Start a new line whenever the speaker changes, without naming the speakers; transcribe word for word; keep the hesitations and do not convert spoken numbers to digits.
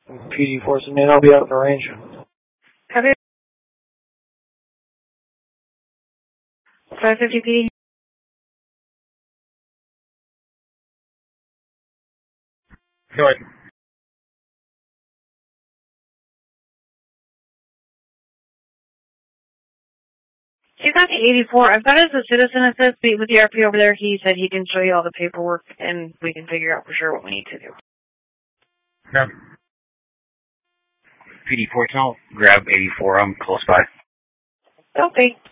P D four, man, I'll be out of the range.
Copy. five fifty P D.
Go ahead.
He's not the eighty-four. I've got as a citizen assist with the R P over there. He said he can show you all the paperwork and we can figure out for sure what we need to do.
No. P D four, tell grab eighty-four. I'm close by.
Okay.